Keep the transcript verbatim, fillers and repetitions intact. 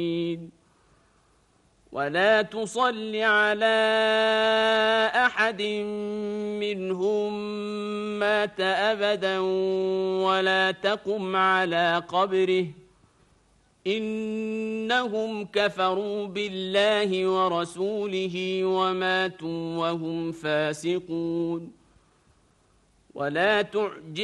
ولا تصل على أحد منهم مات أبدا ولا تقم على قبره إنهم كفروا بالله ورسوله وماتوا وهم فاسقون. ولا تعجب